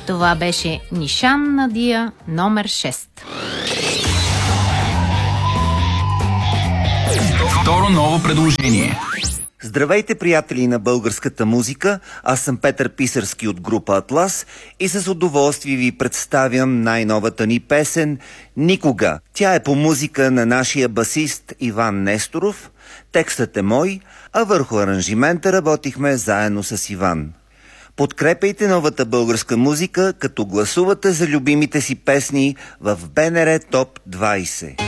Това беше Нишан Надия номер 6. Второ ново предложение. Здравейте, приятели на българската музика, аз съм Петър Писарски от група Атлас и с удоволствие ви представям най-новата ни песен «Никога». Тя е по музика на нашия басист Иван Несторов, текстът е мой, а върху аранжимента работихме заедно с Иван. Подкрепяйте новата българска музика, като гласувате за любимите си песни в БНР Топ 20.